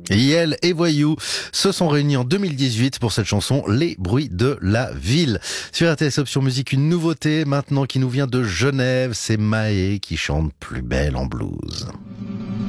Yel et Voyou se sont réunis en 2018 pour cette chanson Les bruits de la ville. Sur RTS Option Musique, une nouveauté maintenant qui nous vient de Genève, c'est Maë qui chante Plus belle en blues.